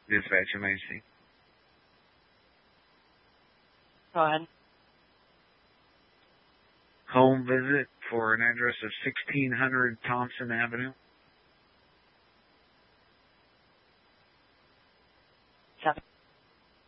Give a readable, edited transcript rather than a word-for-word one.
Dispatch, Majesty. Go ahead. Home visit for an address of 1600 Thompson Avenue.